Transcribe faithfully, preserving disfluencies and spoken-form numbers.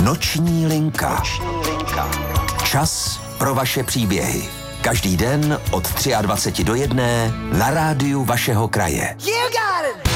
Noční linka. Noční linka. Čas pro vaše příběhy. Každý den od dvaceti tří do jedné na rádiu vašeho kraje. You got it.